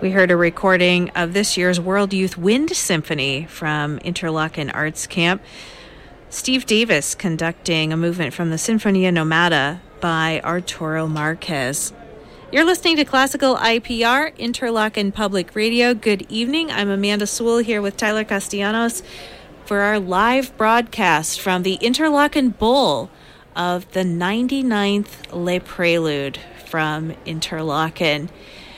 We heard a recording of this year's World Youth Wind Symphony from Interlochen Arts Camp. Steve Davis conducting a movement from the Sinfonia Nomada by Arturo Marquez. You're listening to Classical IPR, Interlochen Public Radio. Good evening. I'm Amanda Sewell here with Tyler Castellanos for our live broadcast from the Interlochen Bowl of the 99th Le Prelude from Interlochen.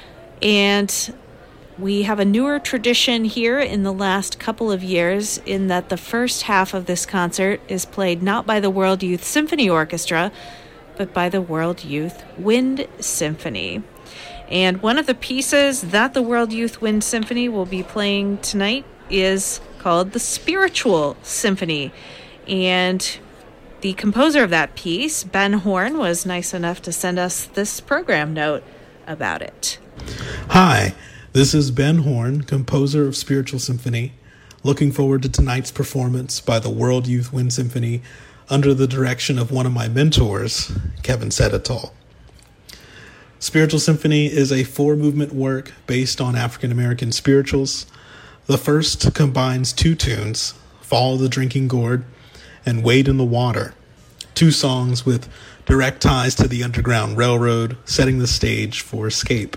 And we have a newer tradition here in the last couple of years in that the first half of this concert is played not by the World Youth Symphony Orchestra, but by the World Youth Wind Symphony. And one of the pieces that the World Youth Wind Symphony will be playing tonight is called the Spiritual Symphony. And the composer of that piece, Ben Horn, was nice enough to send us this program note about it. Hi, this is Ben Horn, composer of Spiritual Symphony. Looking forward to tonight's performance by the World Youth Wind Symphony under the direction of one of my mentors, Kevin Sedetol. Spiritual Symphony is a four-movement work based on African American spirituals. The first combines two tunes, Follow the Drinking Gourd and Wade in the Water, two songs with direct ties to the Underground Railroad, setting the stage for Escape.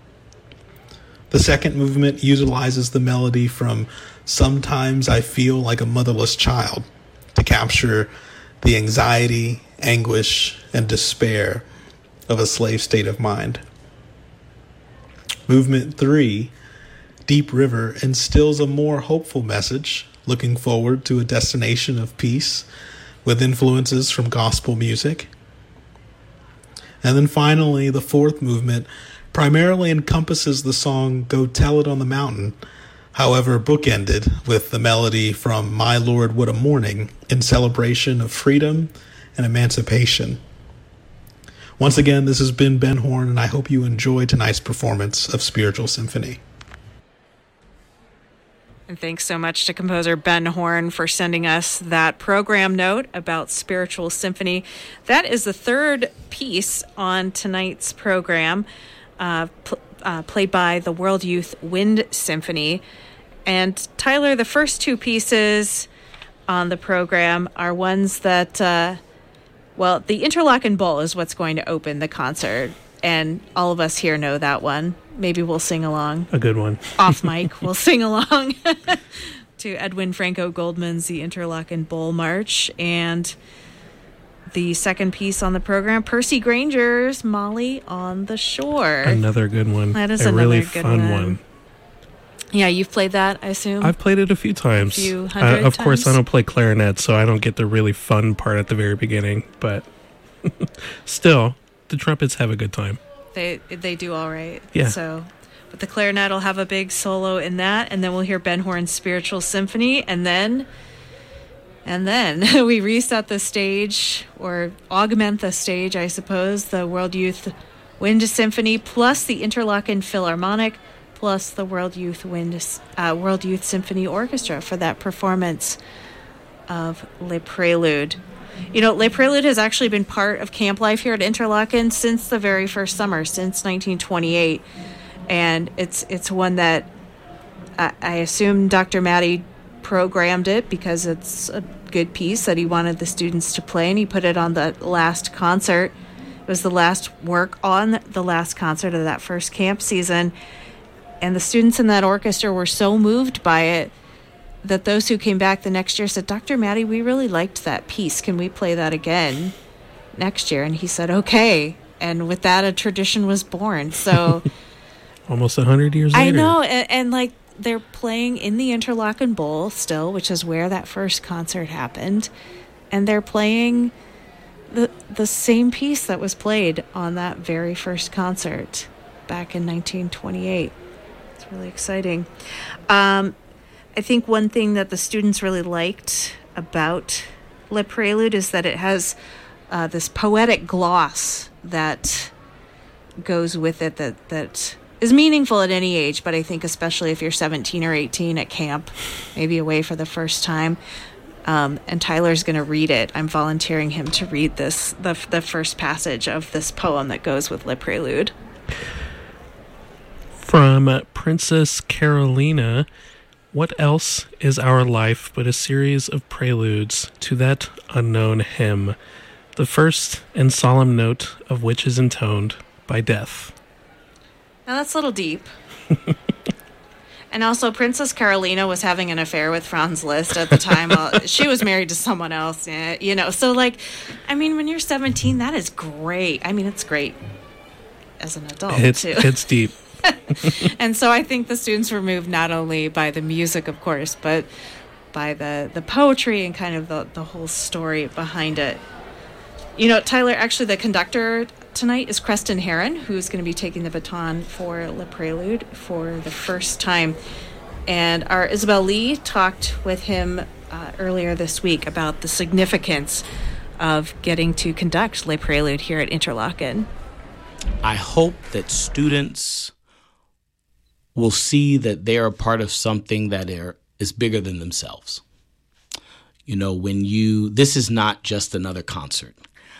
The second movement utilizes the melody from Sometimes I Feel Like a Motherless Child to capture the anxiety, anguish, and despair of a slave state of mind. Movement 3, Deep River, instills a more hopeful message, looking forward to a destination of peace with influences from gospel music. And then finally, the fourth movement primarily encompasses the song Go Tell It on the Mountain, however bookended with the melody from My Lord What a Morning in celebration of freedom and emancipation. Once again, this has been Ben Horn, and I hope you enjoy tonight's performance of Spiritual Symphony. And thanks so much to composer Ben Horn for sending us that program note about Spiritual Symphony. That is the third piece on tonight's program, played by the World Youth Wind Symphony. And Tyler, the first two pieces on the program are ones that, the Interlochen Bowl is what's going to open the concert. And all of us here know that one. Maybe we'll sing along. A good one. Off mic, we'll sing along to Edwin Franco Goldman's The Interlochen Bowl March. And the second piece on the program, Percy Granger's Molly on the Shore. Another good one. That is a another really good fun one. Yeah, you've played that, I assume? I've played it a few times. A few hundred Of course, times? I don't play clarinet, so I don't get the really fun part at the very beginning. But still, the trumpets have a good time. They do all right. Yeah. So, but the clarinet will have a big solo in that, and then we'll hear Ben Horn's Spiritual Symphony, and then we reset the stage, or augment the stage, I suppose, the World Youth Wind Symphony, plus the Interlochen Philharmonic, plus the World Youth Symphony Orchestra for that performance of Le Prelude. You know, Le Prelude has actually been part of camp life here at Interlochen since the very first summer, since 1928. And it's one that I assume Dr. Maddie programmed it because it's a good piece that he wanted the students to play, and he put it on the last concert. It was the last work on the last concert of that first camp season. And the students in that orchestra were so moved by it that those who came back the next year said, Dr. Maddie, we really liked that piece. Can we play that again next year? And he said, okay. And with that, a tradition was born. So almost 100 years later. I know. And like, they're playing in the Interlochen Bowl still, which is where that first concert happened. And they're playing the same piece that was played on that very first concert back in 1928. It's really exciting. I think one thing that the students really liked about Le Prelude is that it has this poetic gloss that goes with it that is meaningful at any age, but I think especially if you're 17 or 18 at camp, maybe away for the first time. And Tyler's going to read it. I'm volunteering him to read this, the first passage of this poem that goes with Le Prelude. From Princess Carolina, what else is our life but a series of preludes to that unknown hymn, the first and solemn note of which is intoned by death? Now that's a little deep. And also, Princess Carolina was having an affair with Franz Liszt at the time. She was married to someone else, you know. So, like, I mean, when you're 17, that is great. I mean, it's great as an adult, too. It's deep. And so I think the students were moved not only by the music, of course, but by the poetry and kind of the whole story behind it. You know, Tyler, actually, the conductor tonight is Creston Heron, who's going to be taking the baton for Le Prelude for the first time. And our Isabel Lee talked with him earlier this week about the significance of getting to conduct Le Prelude here at Interlochen. I hope that students will see that they are a part of something that is bigger than themselves. You know, this is not just another concert.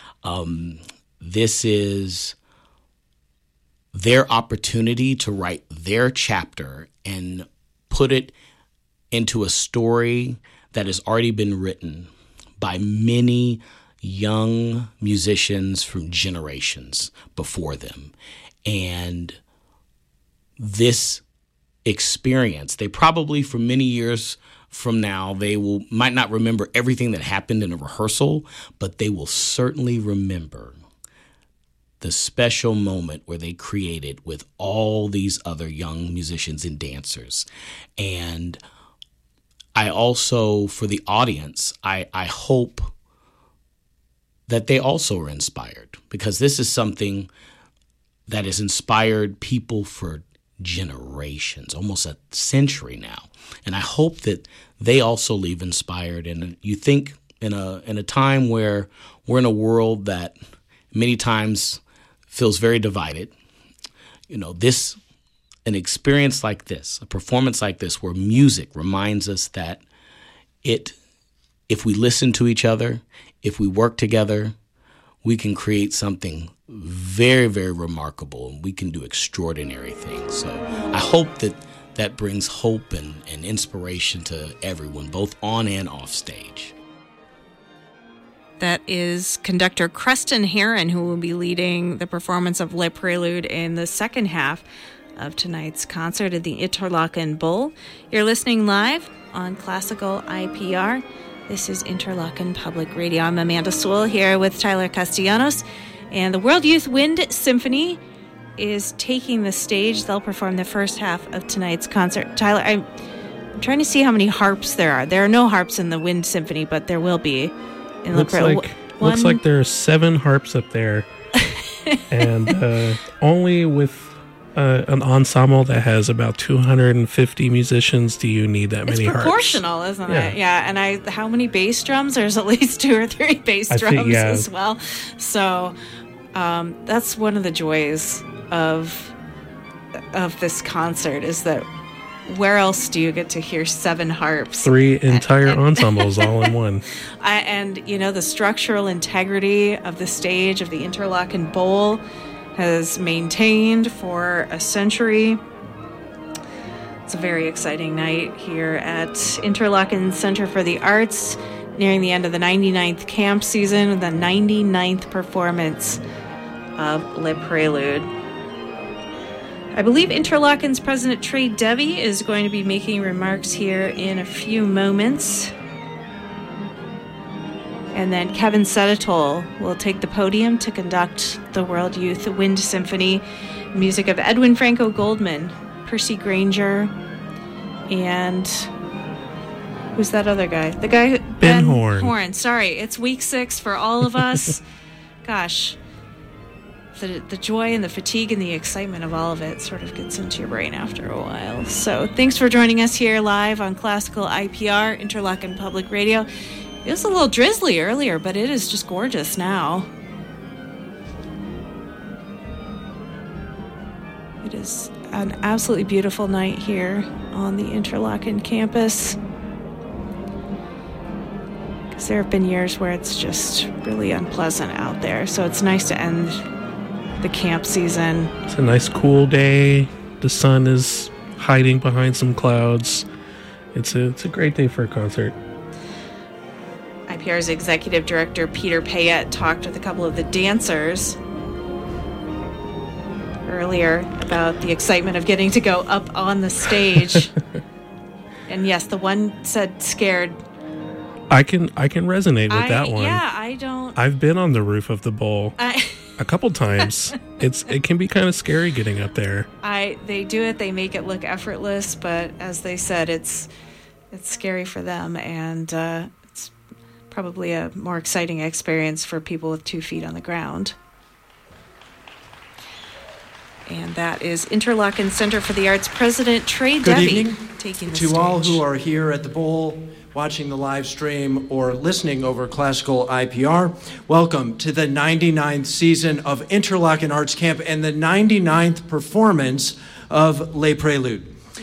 This is their opportunity to write their chapter and put it into a story that has already been written by many young musicians from generations before them. And this experience, they probably for many years from now, might not remember everything that happened in a rehearsal, but they will certainly remember the special moment where they created with all these other young musicians and dancers. And I also, for the audience, I hope that they also are inspired, because this is something that has inspired people for generations, almost a century now. And I hope that they also leave inspired. And you think in a time where we're in a world that many times feels very divided, you know, an experience like this, a performance like this, where music reminds us that if we listen to each other, if we work together, we can create something very, very remarkable, and we can do extraordinary things. So I hope that brings hope and inspiration to everyone, both on and off stage. That is conductor Creston Heron, who will be leading the performance of Le Prelude in the second half of tonight's concert at the Interlochen Bowl. You're listening live on Classical IPR. This is Interlochen Public Radio. I'm Amanda Sewell here with Tyler Castellanos, and the World Youth Wind Symphony is taking the stage. They'll perform the first half of tonight's concert. Tyler, I'm trying to see how many harps there are. There are no harps in the Wind Symphony, but there will be. Looks like there are 7 harps up there, and only with an ensemble that has about 250 musicians do you need that many harps. It's proportional, isn't it? Yeah. And how many bass drums? There's at least 2 or 3 bass drums as well. So that's one of the joys of this concert, is that where else do you get to hear 7 harps? 3 entire ensembles all in one. And, you know, the structural integrity of the stage of the Interlochen Bowl has maintained for a century. It's a very exciting night here at Interlochen Center for the Arts, nearing the end of the 99th camp season, the 99th performance of Le Prelude. I believe Interlochen's President Trey Devey is going to be making remarks here in a few moments. And then Kevin Sedetol will take the podium to conduct the World Youth Wind Symphony, music of Edwin Franco Goldman, Percy Granger, and who's that other guy? The guy Ben Horn. Sorry, it's week 6 for all of us. Gosh. The joy and the fatigue and the excitement of all of it sort of gets into your brain after a while. So thanks for joining us here live on Classical IPR, Interlochen Public Radio. It was a little drizzly earlier, but it is just gorgeous now. It is an absolutely beautiful night here on the Interlochen campus. Because there have been years where it's just really unpleasant out there. So it's nice to end the camp season. It's a nice cool day. The sun is hiding behind some clouds. It's a great day for a concert. IPR's executive director Peter Payette talked with a couple of the dancers earlier about the excitement of getting to go up on the stage. And yes, the one said scared. I can resonate with that one. Yeah, I don't. I've been on the roof of the bowl a couple times. It can be kind of scary getting up there. They do it. They make it look effortless, but as they said, it's scary for them, and it's probably a more exciting experience for people with 2 feet on the ground. And that is Interlochen Center for the Arts President Trey Good Devi evening taking the to stage. all who are here at the Bowl, watching the live stream, or listening over Classical IPR. Welcome to the 99th season of Interlochen Arts Camp and the 99th performance of Les Préludes.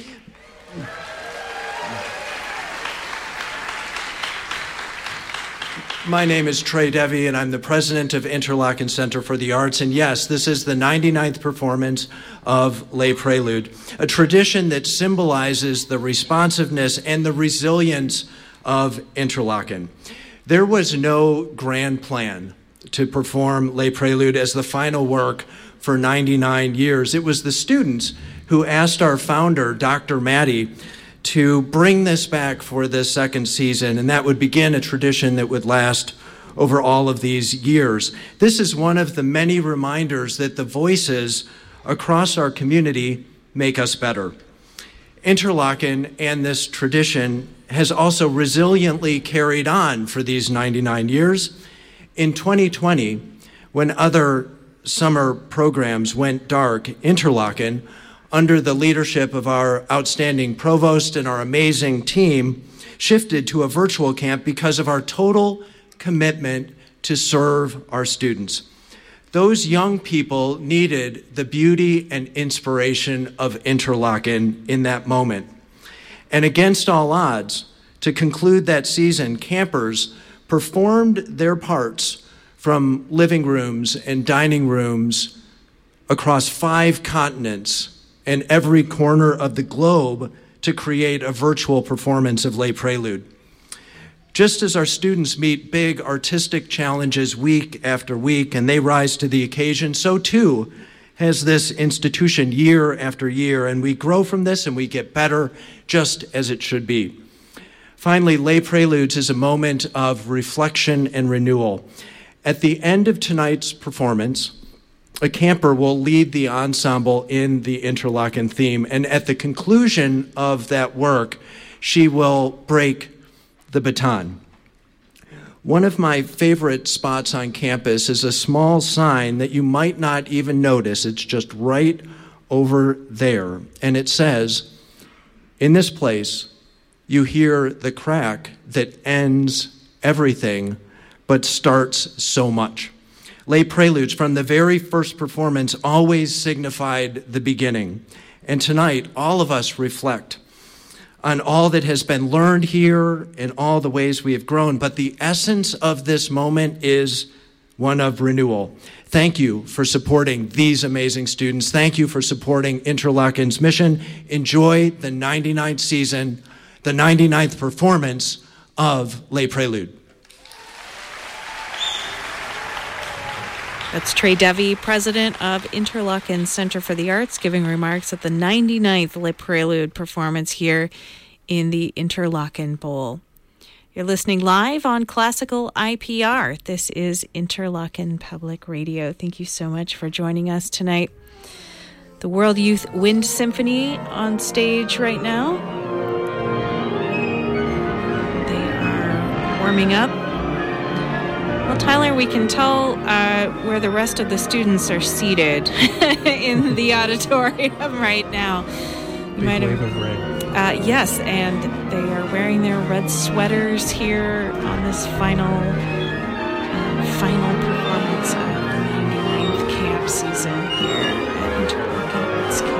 My name is Trey Devi, and I'm the president of Interlochen Center for the Arts. And yes, this is the 99th performance of Les Préludes, a tradition that symbolizes the responsiveness and the resilience of Interlochen. There was no grand plan to perform Les Préludes as the final work for 99 years. It was the students who asked our founder, Dr. Maddie, to bring this back for the second season, and that would begin a tradition that would last over all of these years. This is one of the many reminders that the voices across our community make us better. Interlochen and this tradition has also resiliently carried on for these 99 years. In 2020, when other summer programs went dark, Interlochen, under the leadership of our outstanding provost and our amazing team, shifted to a virtual camp because of our total commitment to serve our students. Those young people needed the beauty and inspiration of Interlochen in that moment. And against all odds, to conclude that season, campers performed their parts from living rooms and dining rooms across 5 continents and every corner of the globe to create a virtual performance of Les Préludes. Just as our students meet big artistic challenges week after week and they rise to the occasion, so too has this institution year after year, and we grow from this and we get better, just as it should be. Finally, Les Préludes is a moment of reflection and renewal. At the end of tonight's performance, a camper will lead the ensemble in the Interlochen theme, and at the conclusion of that work, she will break the baton. One of my favorite spots on campus is a small sign that you might not even notice. It's just right over there, and it says, "In this place, you hear the crack that ends everything, but starts so much." Les Préludes, from the very first performance, always signified the beginning. And tonight, all of us reflect on all that has been learned here and all the ways we have grown. But the essence of this moment is one of renewal. Thank you for supporting these amazing students. Thank you for supporting Interlochen's mission. Enjoy the 99th season, the 99th performance of Les Préludes. That's Trey Devi, president of Interlochen Center for the Arts, giving remarks at the 99th Les Préludes performance here in the Interlochen Bowl. You're listening live on Classical IPR. This is Interlochen Public Radio. Thank you so much for joining us tonight. The World Youth Wind Symphony on stage right now. They are warming up. Well, Tyler, we can tell where the rest of the students are seated in the auditorium right now. You Big wave of red. Yes, and they are wearing their red sweaters here on this final performance of the 99th camp season here